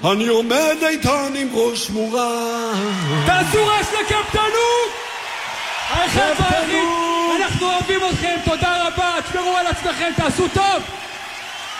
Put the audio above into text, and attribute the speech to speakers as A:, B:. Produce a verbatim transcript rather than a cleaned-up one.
A: אני עומד איתן עם ראש מורה.
B: תעשו רעש לקפטנות! האחד והיחיד, אנחנו אוהבים אתכם, תודה רבה, תשמרו על עצמכם, תעשו טוב!